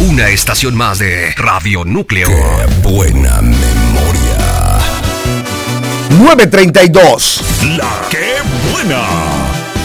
Una estación más de Radio Núcleo. ¡Qué buena memoria! 9:32. ¡La qué buena!